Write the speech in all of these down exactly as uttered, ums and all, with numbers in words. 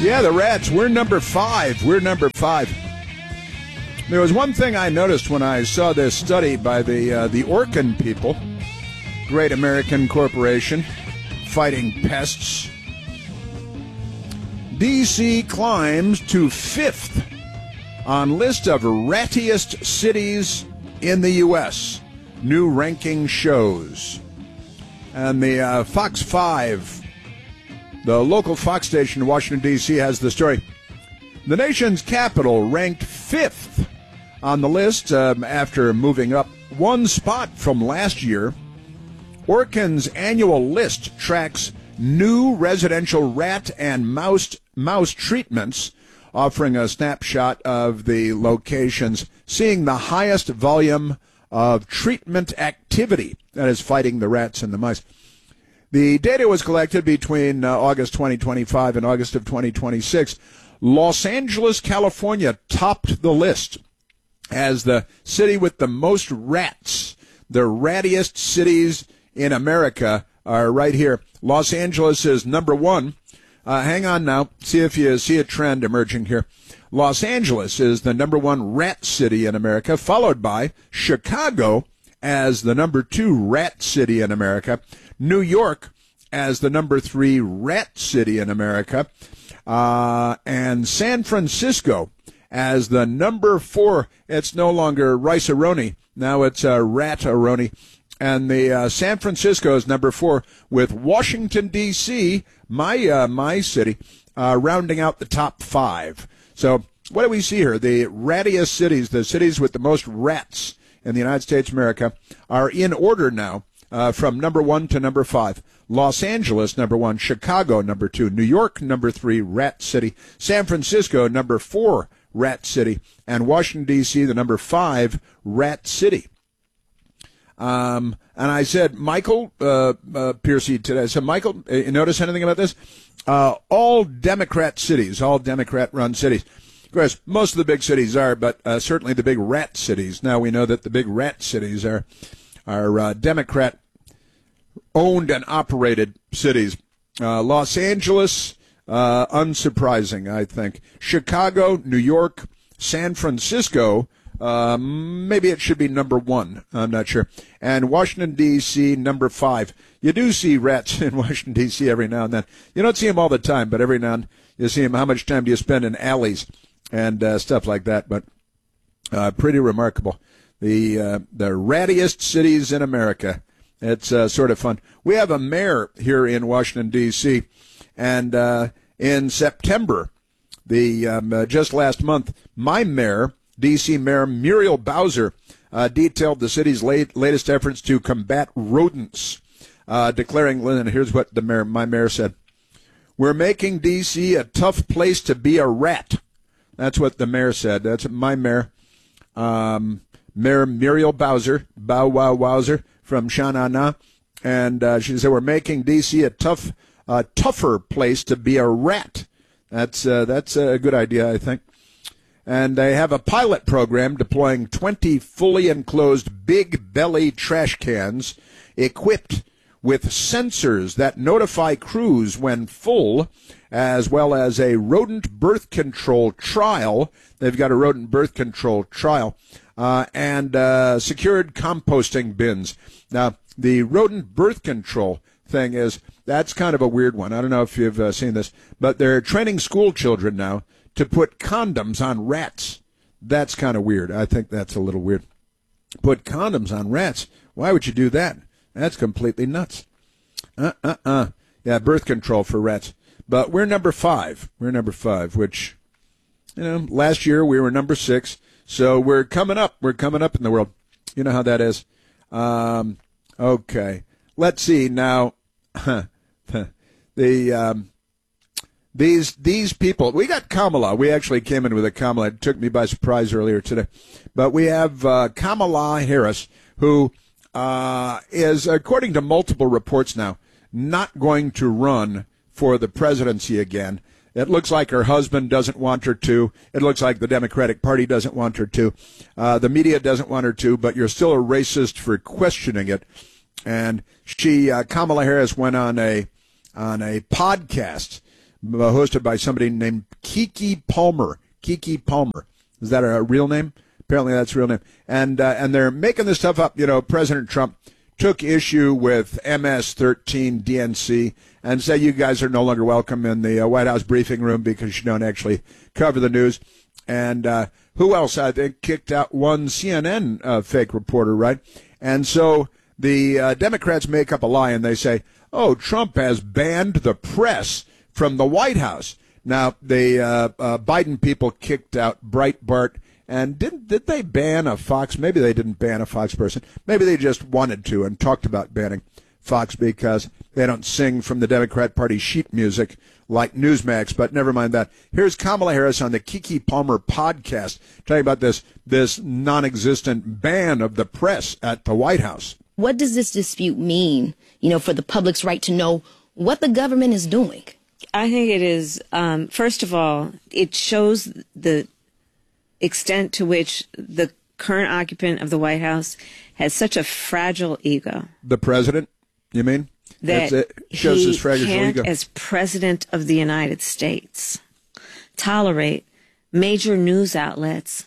Yeah, the rats. We're number five. We're number five. There was one thing I noticed when I saw this study by the uh, the Orkin people, great American corporation, fighting pests. D C climbs to fifth on list of rattiest cities in the U S. New ranking shows. And the uh, Fox five, the local Fox station in Washington, D C, has the story. The nation's capital ranked fifth on the list um, after moving up one spot from last year. Orkin's annual list tracks new residential rat and mouse mouse treatments, offering a snapshot of the locations seeing the highest volume of treatment activity, that is, fighting the rats and the mice. The data was collected between uh, August twenty twenty-five and August of twenty twenty-six. Los Angeles, California topped the list as the city with the most rats. The rattiest cities in America are right here. Los Angeles is number one. Uh, hang on now. See if you see a trend emerging here. Los Angeles is the number one rat city in America, followed by Chicago as the number two rat city in America, New York as the number three rat city in America, uh, and San Francisco as the number four. It's no longer rice-a-roni. Now it's uh, rat-a-roni. And the uh, San Francisco is number four, with Washington, D C, my uh, my city, uh, rounding out the top five. So what do we see here? The rattiest cities, the cities with the most rats in the United States of America, are in order now uh, from number one to number five. Los Angeles, number one. Chicago, number two. New York, number three, rat city. San Francisco, number four, rat city. And Washington, D C, the number five, rat city. Um, and I said, Michael uh, uh, Piercy today, I said, Michael, uh, you notice anything about this? Uh, all Democrat cities, all Democrat-run cities. Of course, most of the big cities are, but uh, certainly the big rat cities. Now we know that the big rat cities are are uh, Democrat-owned and operated cities. Uh, Los Angeles, uh, unsurprising, I think. Chicago, New York, San Francisco. Uh, maybe it should be number one. I'm not sure. And Washington, D C, number five. You do see rats in Washington, D C every now and then. You don't see them all the time, but every now and then you see them. How much time do you spend in alleys and uh, stuff like that? But uh, pretty remarkable. The uh, the rattiest cities in America. It's uh, sort of fun. We have a mayor here in Washington, D C, and uh, in September, the um, uh, just last month, my mayor, D C Mayor Muriel Bowser, uh, detailed the city's late, latest efforts to combat rodents, uh, declaring, and here's what the mayor, my mayor said, "We're making D C a tough place to be a rat." That's what the mayor said. That's my mayor, um, Mayor Muriel Bowser, Bow Wow Wowser from Sha-Na-Na, and uh, she said, "We're making D C a tough, uh, tougher place to be a rat." That's uh, that's a good idea, I think. And they have a pilot program deploying twenty fully enclosed big belly trash cans equipped with sensors that notify crews when full, as well as a rodent birth control trial. They've got a rodent birth control trial uh, and uh, secured composting bins. Now, the rodent birth control thing is, that's kind of a weird one. I don't know if you've uh, seen this, but they're training school children now to put condoms on rats. That's kind of weird. I think that's a little weird. Put condoms on rats? Why would you do that? That's completely nuts. Uh-uh-uh. Yeah, birth control for rats. But we're number five. We're number five, which, you know, last year we were number six. So we're coming up. We're coming up in the world. You know how that is. Um, okay. Let's see now. the... Um, These these people, we got Kamala. We actually came in with a Kamala. It took me by surprise earlier today. But we have uh, Kamala Harris, who uh, is, according to multiple reports now, not going to run for the presidency again. It looks like her husband doesn't want her to. It looks like the Democratic Party doesn't want her to. Uh, the media doesn't want her to, but you're still a racist for questioning it. And she, uh, Kamala Harris, went on a on a podcast hosted by somebody named Keke Palmer. Keke Palmer. Is that a real name? Apparently that's a real name. And uh, and they're making this stuff up. You know, President Trump took issue with M S thirteen D N C and said you guys are no longer welcome in the uh, White House briefing room because you don't actually cover the news. And uh, who else, I think, kicked out one C N N uh, fake reporter, right? And so the uh, Democrats make up a lie and they say, oh, Trump has banned the press from the White House. Now, the uh, uh, Biden people kicked out Breitbart. And didn't did they ban a Fox? Maybe they didn't ban a Fox person. Maybe they just wanted to and talked about banning Fox because they don't sing from the Democrat Party sheet music like Newsmax. But never mind that. Here's Kamala Harris on the Keke Palmer podcast talking about this this non-existent ban of the press at the White House. What does this dispute mean, you know, for the public's right to know what the government is doing? I think it is, um, first of all, it shows the extent to which the current occupant of the White House has such a fragile ego. The president, you mean? That That's it. Shows he his fragile can't, ego. as president of the United States, tolerate major news outlets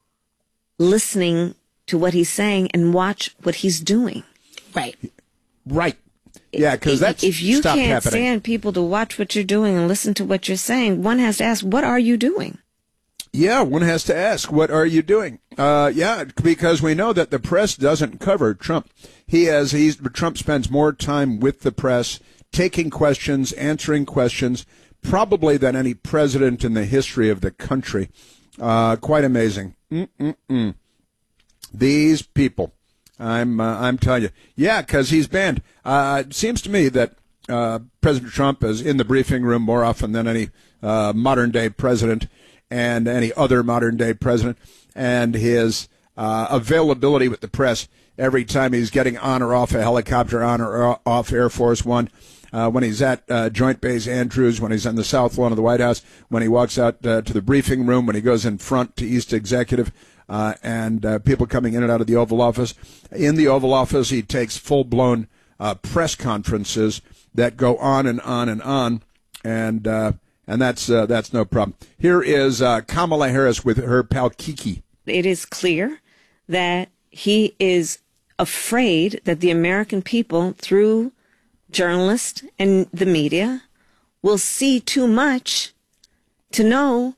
listening to what he's saying and watch what he's doing. Right. Right. Yeah, because that's if you stopped can't happening. stand people to watch what you're doing and listen to what you're saying, one has to ask, what are you doing? Yeah, one has to ask, what are you doing? Uh, yeah, because we know that the press doesn't cover Trump. He has, he's, Trump spends more time with the press, taking questions, answering questions, probably than any president in the history of the country. Uh, quite amazing. Mm-mm-mm. These people, I'm, uh, I'm telling you. Yeah, because he's banned. Uh, it seems to me that uh, President Trump is in the briefing room more often than any uh, modern-day president and any other modern-day president, and his uh, availability with the press every time he's getting on or off a helicopter, on or off Air Force One, uh, when he's at uh, Joint Base Andrews, when he's on the South Lawn of the White House, when he walks out uh, to the briefing room, when he goes in front to East Executive, uh, and uh, people coming in and out of the Oval Office. In the Oval Office, he takes full-blown uh, press conferences that go on and on and on, and uh, And that's uh, that's no problem. Here is uh, Kamala Harris with her pal Keke. It is clear that he is afraid that the American people, through journalists and the media, will see too much to know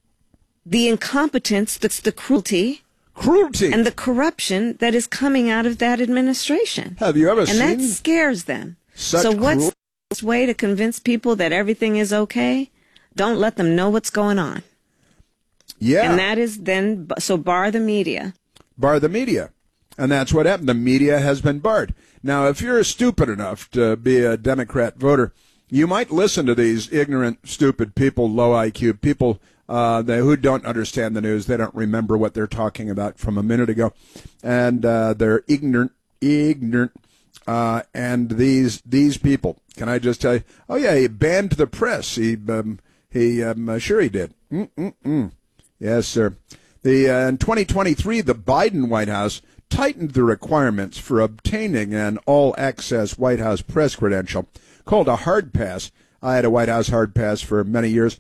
the incompetence, that's the cruelty, cruelty, and the corruption that is coming out of that administration. Have you ever and seen? And that scares them. Such so what's cruel- the best way to convince people that everything is okay? Don't let them know what's going on. Yeah. And that is then, so bar the media. Bar the media. And that's what happened. The media has been barred. Now, if you're stupid enough to be a Democrat voter, you might listen to these ignorant, stupid people, low I Q people uh, they, who don't understand the news. They don't remember what they're talking about from a minute ago. And uh, they're ignorant, ignorant. Uh, and these these people, can I just tell you, oh, yeah, he banned the press. He, um, he um, uh, sure he did. Mm-mm-mm. Yes, sir. The uh, in twenty twenty-three, the Biden White House tightened the requirements for obtaining an all-access White House press credential called a hard pass. I had a White House hard pass for many years.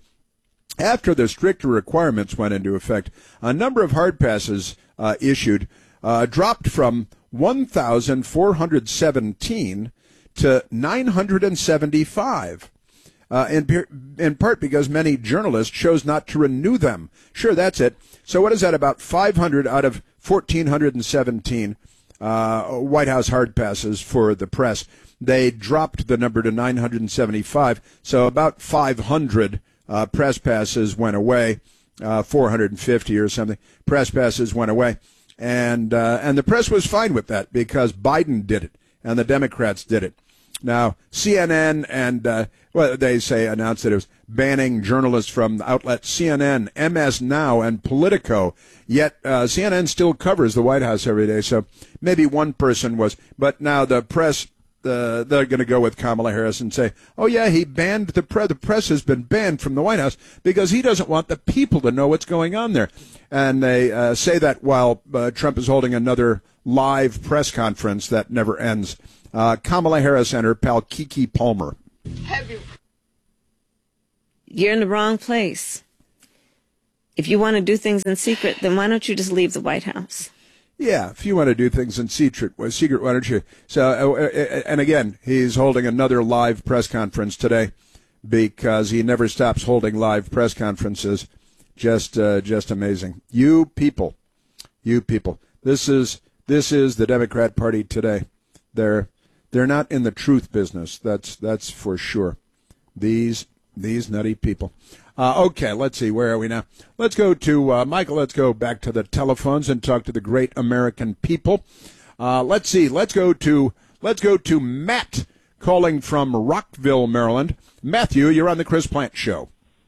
After the stricter requirements went into effect, a number of hard passes uh, issued uh, dropped from one thousand four hundred seventeen to nine hundred seventy-five. Uh, in, in part because many journalists chose not to renew them. Sure, that's it. So what is that, about five hundred out of one thousand four hundred seventeen uh, White House hard passes for the press? They dropped the number to nine hundred seventy-five, so about five hundred uh, press passes went away, uh, four hundred fifty or something. Press passes went away, and uh, and the press was fine with that because Biden did it and the Democrats did it. Now, C N N and, uh, well, they say, announced that it was banning journalists from outlets C N N, M S Now, and Politico. Yet uh, C N N still covers the White House every day, so maybe one person was. But now the press, uh, they're going to go with Kamala Harris and say, oh, yeah, he banned the press. The press has been banned from the White House because he doesn't want the people to know what's going on there. And they uh, say that while uh, Trump is holding another live press conference that never ends. Uh, Kamala Harris and her pal Keke Palmer. Have you you're in the wrong place. If you want to do things in secret, then why don't you just leave the White House? Yeah, if you want to do things in secret, well, secret, why don't you? So, uh, and again, he's holding another live press conference today because he never stops holding live press conferences. Just, uh, just amazing. You people, you people. This is this is the Democrat Party today. They're they're not in the truth business. That's that's for sure. These these nutty people. Uh, okay, let's see. Where are we now? Let's go to uh, Michael. Let's go back to the telephones and talk to the great American people. Uh, let's see. Let's go to let's go to Matt calling from Rockville, Maryland. Matthew, you're on the Chris Plante Show.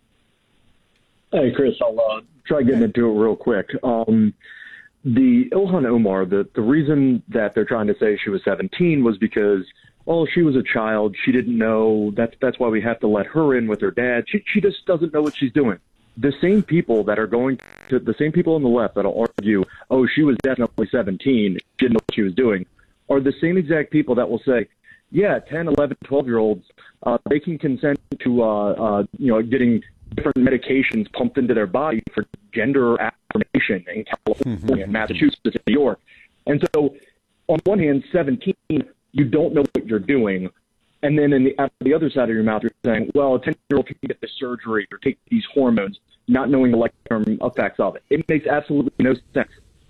Hey, Chris. I'll uh, try getting into it real quick. Um, the Ilhan Omar, the the reason that they're trying to say she was seventeen was because, oh, she was a child. She didn't know. That's that's why we have to let her in with her dad. She she just doesn't know what she's doing. The same people that are going to, the same people on the left that'll argue, oh, she was definitely seventeen, she didn't know what she was doing, are the same exact people that will say, yeah, ten, eleven, twelve-year-olds, uh, they can consent to, uh, uh, you know, getting different medications pumped into their body for gender affirmation in California, mm-hmm. Massachusetts, and New York. And so, on one hand, seventeen, you don't know what you're doing. And then in the, on the other side of your mouth, you're saying, well, a ten-year-old can get the surgery or take these hormones, not knowing the long-term effects of it. It makes absolutely no sense.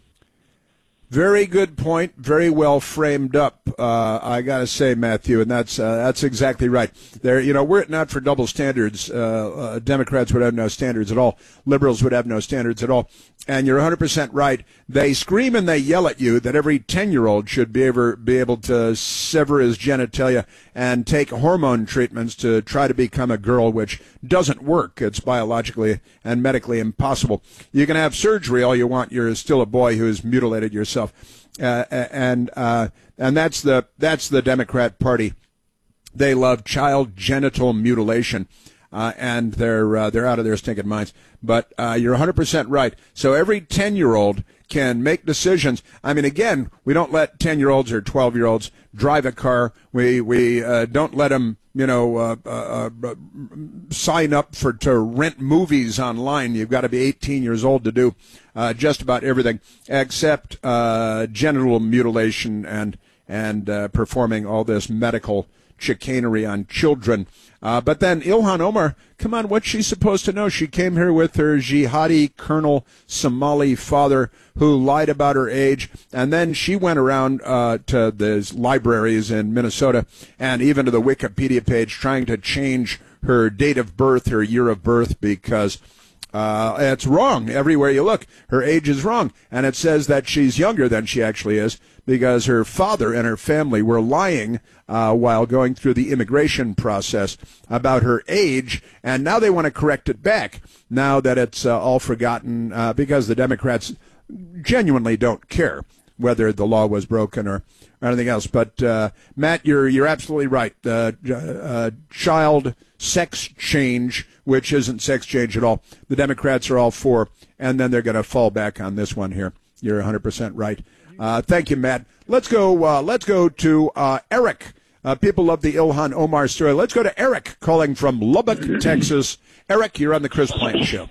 Very good point. Very well framed up. Uh, I got to say, Matthew, and that's uh, that's exactly right. There, you know, were it not for double standards, uh, uh, Democrats would have no standards at all. Liberals would have no standards at all. And you're one hundred percent right. They scream and they yell at you that every ten-year-old should be able, be able to sever his genitalia and take hormone treatments to try to become a girl, which doesn't work. It's biologically and medically impossible. You can have surgery all you want. You're still a boy who's mutilated yourself. Uh, and uh, and that's the that's the Democrat Party. They love child genital mutilation. Uh, and they're uh, they're out of their stinking minds. But uh, you're one hundred percent right. So every ten-year-old can make decisions. I mean, again, we don't let ten-year-olds or twelve-year-olds drive a car. We we uh, don't let them, you know, uh, uh, uh, sign up for to rent movies online. You've got to be eighteen years old to do uh, just about everything except uh, genital mutilation and and uh, performing all this medical chicanery on children. Uh, but then Ilhan Omar, come on, what's she supposed to know? She came here with her jihadi colonel Somali father who lied about her age, and then she went around uh, to the libraries in Minnesota and even to the Wikipedia page trying to change her date of birth, her year of birth, because uh, it's wrong. Everywhere you look, her age is wrong, and it says that she's younger than she actually is, because her father and her family were lying uh, while going through the immigration process about her age, and now they want to correct it back, now that it's uh, all forgotten, uh, because the Democrats genuinely don't care whether the law was broken or, or anything else. But, uh, Matt, you're you're absolutely right. Uh, uh, child sex change, which isn't sex change at all, the Democrats are all for, and then they're going to fall back on this one here. You're one hundred percent right. Uh, thank you, Matt. Let's go. Uh, let's go to uh, Eric. Uh, people love the Ilhan Omar story. Let's go to Eric, calling from Lubbock, Texas. Eric, you're on the Chris Plante Show.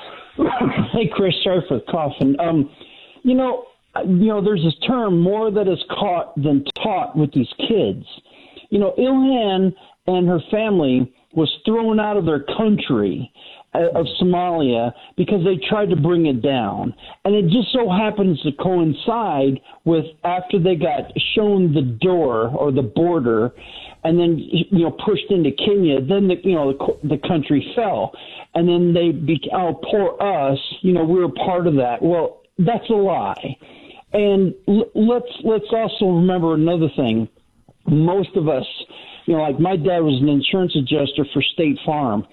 Hey, Chris. Sorry for coughing. Um, you know, you know, there's this term: more that is caught than taught with these kids. You know, Ilhan and her family was thrown out of their country of Somalia because they tried to bring it down. And it just so happens to coincide with after they got shown the door or the border and then, you know, pushed into Kenya, then, the, you know, the, the country fell. And then they, be, oh, poor us, you know, we were part of that. Well, that's a lie. And l- let's let's also remember another thing. Most of us, you know, like my dad was an insurance adjuster for State Farm.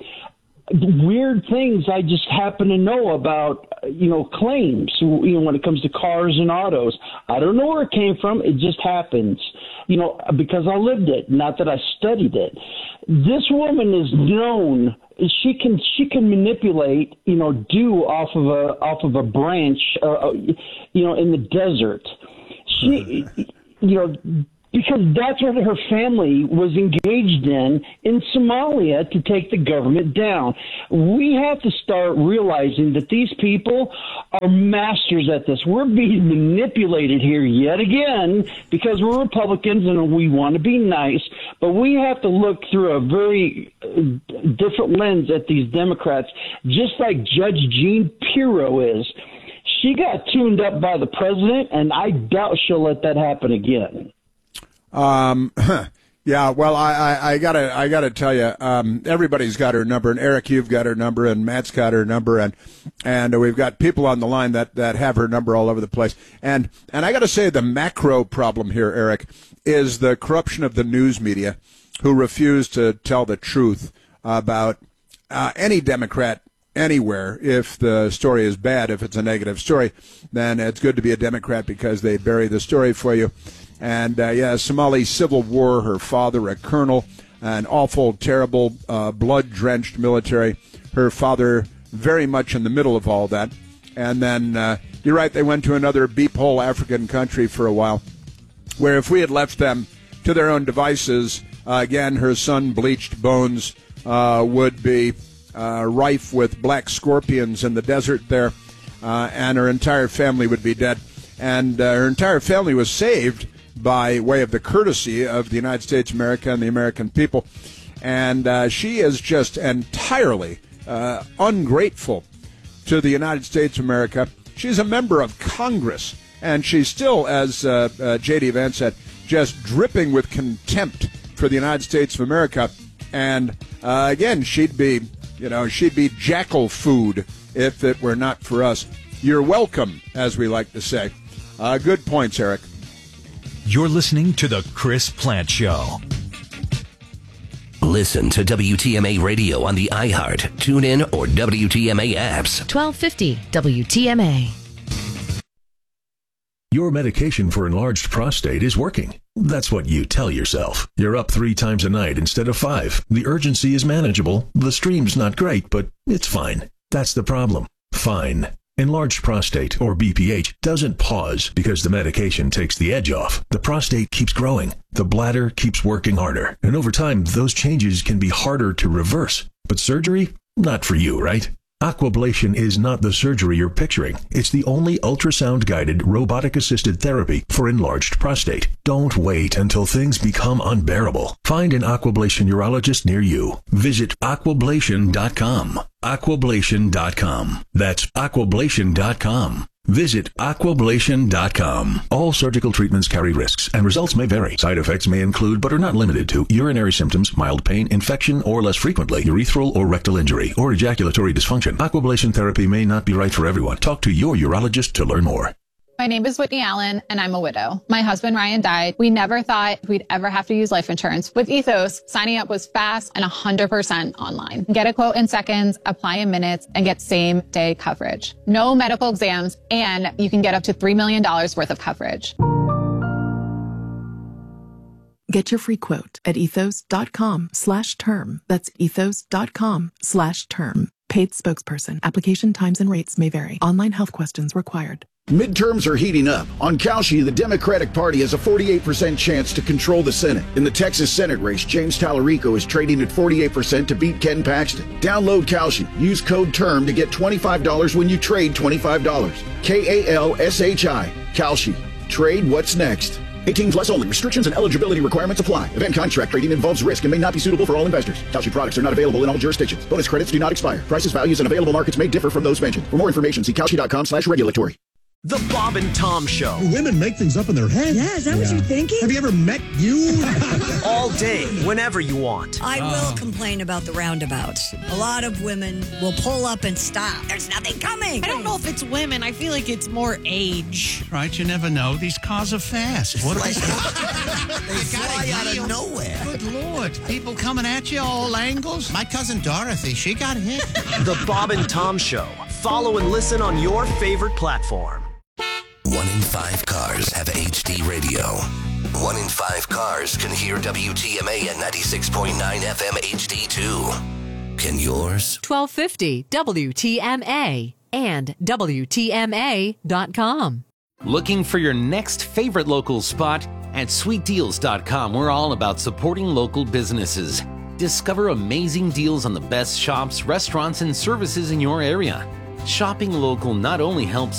Weird things I just happen to know about, you know, claims, you know, when it comes to cars and autos. I don't know where it came from. It just happens, you know, because I lived it, not that I studied it. This woman is known. She can she can manipulate, you know, dew off of a off of a branch, uh, you know, in the desert. She, you know, because that's what her family was engaged in in Somalia to take the government down. We have to start realizing that these people are masters at this. We're being manipulated here yet again because we're Republicans and we want to be nice, but we have to look through a very different lens at these Democrats, just like Judge Jean Pirro is. She got tuned up by the president, and I doubt she'll let that happen again. Um, yeah, well, I, I, I gotta, I gotta tell you, um, everybody's got her number, and Eric, you've got her number, and Matt's got her number, and, and we've got people on the line that, that have her number all over the place. And, and I gotta say the macro problem here, Eric, is the corruption of the news media who refuse to tell the truth about, uh, any Democrat anywhere. If the story is bad, if it's a negative story, then it's good to be a Democrat because they bury the story for you. And, uh, yeah, Somali civil war, her father a colonel, an awful, terrible, uh, blood-drenched military. Her father very much in the middle of all that. And then, uh, you're right, they went to another beep-hole African country for a while, where if we had left them to their own devices, uh, again, her sun-bleached bones uh, would be uh, rife with black scorpions in the desert there, uh, and her entire family would be dead. And uh, her entire family was saved by way of the courtesy of the United States of America and the American people. And uh, she is just entirely uh, ungrateful to the United States of America. She's a member of Congress, and she's still, as uh, uh, J D. Vance said, just dripping with contempt for the United States of America. And uh, again, she'd be, you know, she'd be jackal food if it were not for us. You're welcome, as we like to say. Uh, good points, Eric. You're listening to The Chris Plante Show. Listen to W T M A Radio on the iHeart, TuneIn, or W T M A apps. twelve fifty W T M A. Your medication for enlarged prostate is working. That's what you tell yourself. You're up three times a night instead of five. The urgency is manageable. The stream's not great, but it's fine. That's the problem. Fine. Enlarged prostate, or B P H, doesn't pause because the medication takes the edge off. The prostate keeps growing. The bladder keeps working harder. And over time, those changes can be harder to reverse. But surgery? Not for you, right? Aquablation is not the surgery you're picturing. It's the only ultrasound-guided, robotic-assisted therapy for enlarged prostate. Don't wait until things become unbearable. Find an Aquablation urologist near you. Visit aquablation dot com. aquablation dot com. That's aquablation dot com. Visit aquablation dot com. All surgical treatments carry risks, and results may vary. Side effects may include, but are not limited to, urinary symptoms, mild pain, infection, or less frequently, urethral or rectal injury, or ejaculatory dysfunction. Aquablation therapy may not be right for everyone. Talk to your urologist to learn more. My name is Whitney Allen, and I'm a widow. My husband, Ryan, died. We never thought we'd ever have to use life insurance. With Ethos, signing up was fast and one hundred percent online. Get a quote in seconds, apply in minutes, and get same-day coverage. No medical exams, and you can get up to three million dollars worth of coverage. Get your free quote at ethos.com slash term. That's ethos.com slash term. Paid spokesperson. Application times and rates may vary. Online health questions required. Midterms are heating up. On Kalshi, the Democratic Party has a forty-eight percent chance to control the Senate. In the Texas Senate race, James Tallarico is trading at forty-eight percent to beat Ken Paxton. Download Kalshi. Use code TERM to get twenty-five dollars when you trade twenty-five dollars. K A L S H I. Kalshi. Trade what's next. eighteen plus only. Restrictions and eligibility requirements apply. Event contract trading involves risk and may not be suitable for all investors. Kalshi products are not available in all jurisdictions. Bonus credits do not expire. Prices, values, and available markets may differ from those mentioned. For more information, see kalshi.com slash regulatory. The Bob and Tom Show. Women make things up in their head. Yeah, is that yeah. what you're thinking? Have you ever met you? All day, whenever you want. I will uh. complain about the roundabouts. A lot of women will pull up and stop. There's nothing coming. I don't know if it's women. I feel like it's more age. Right, you never know. These cars are fast. What like, they fly out of nowhere. Good Lord. People coming at you all angles. My cousin Dorothy, she got hit. The Bob and Tom Show. Follow and listen on your favorite platform. One in five cars have H D radio. One in five cars can hear W T M A at ninety-six point nine F M H D two. Can yours? twelve fifty W T M A and W T M A dot com. Looking for your next favorite local spot? At sweet deals dot com, we're all about supporting local businesses. Discover amazing deals on the best shops, restaurants, and services in your area. Shopping local not only helps